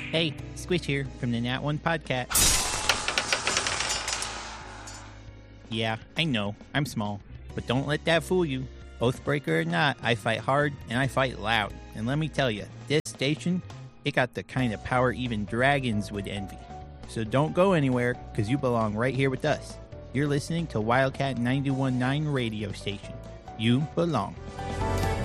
Hey, Squish here from the Nat One Podcast. Yeah, I know, I'm small, but don't let that fool you. Oathbreaker or not, I fight hard and I fight loud. And let me tell you, this station, it got the kind of power even dragons would envy. So don't go anywhere, because you belong right here with us. You're listening to Wildcat 91.9 radio station. You belong.